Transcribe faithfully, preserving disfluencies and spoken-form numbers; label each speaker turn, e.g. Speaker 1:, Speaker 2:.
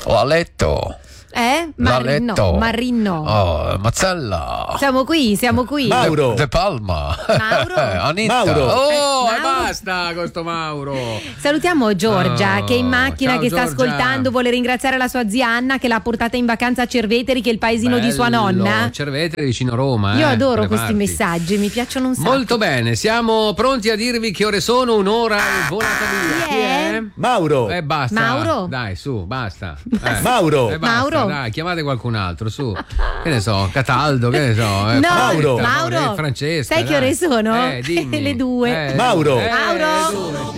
Speaker 1: Ho a letto.
Speaker 2: Eh? Marino,
Speaker 1: letto.
Speaker 2: Marino.
Speaker 1: Oh, Mazzella.
Speaker 2: Siamo qui, siamo qui.
Speaker 3: Mauro.
Speaker 1: De Palma.
Speaker 2: Mauro.
Speaker 1: Anita.
Speaker 3: Mauro.
Speaker 1: Oh,
Speaker 2: Eh,
Speaker 1: e
Speaker 2: Mauro.
Speaker 1: basta con sto Mauro.
Speaker 2: Salutiamo Giorgia
Speaker 1: Oh,
Speaker 2: che è in macchina,
Speaker 1: ciao,
Speaker 2: che sta
Speaker 1: Giorgia.
Speaker 2: ascoltando, vuole ringraziare la sua zia Anna che l'ha portata in vacanza a Cerveteri, che è il paesino di sua
Speaker 1: Bello,
Speaker 2: nonna.
Speaker 1: Cerveteri vicino Roma.
Speaker 2: Io
Speaker 1: eh,
Speaker 2: adoro
Speaker 1: quelle
Speaker 2: questi
Speaker 1: parti.
Speaker 2: messaggi, mi piacciono un sacco.
Speaker 1: Molto bene, siamo pronti a dirvi che ore sono, un'ora e volata via.
Speaker 2: Chi
Speaker 1: Chi
Speaker 2: è?
Speaker 1: è?
Speaker 3: Mauro.
Speaker 1: Eh basta.
Speaker 2: Mauro?
Speaker 1: Dai, su, basta. Eh.
Speaker 3: Mauro.
Speaker 1: Eh, basta,
Speaker 2: Mauro?
Speaker 1: dai, chiamate qualcun altro, su. Che ne so, Cataldo, che ne so. Eh,
Speaker 2: No,
Speaker 3: Mauro.
Speaker 2: Mauro,
Speaker 1: eh, Francesca.
Speaker 2: sai che
Speaker 1: dai.
Speaker 2: ore sono?
Speaker 1: Eh, dimmi.
Speaker 2: Le due.
Speaker 1: Eh,
Speaker 3: Mauro.
Speaker 1: eh,
Speaker 2: Mauro.
Speaker 1: due.